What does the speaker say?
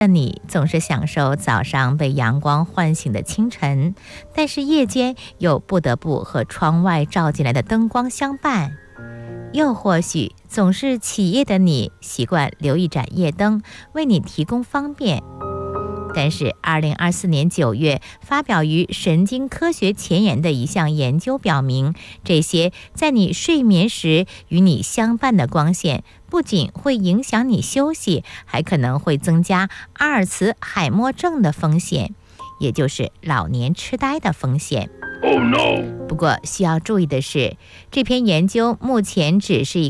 你总是享受早上被阳光唤醒的清晨，但是夜间又不得不和窗外照进来的灯光相伴。又或许总是起夜的你习惯留一盏夜灯为你提供方便，但是2024年9月发表于《神经科学前沿》的一项研究表明，这些在你睡眠时与你相伴的光线不仅会影响你休息，还可能会增加阿尔茨海默症的风险，也就是老年痴呆的风险。不过需要注意的是，这篇研究目前只是一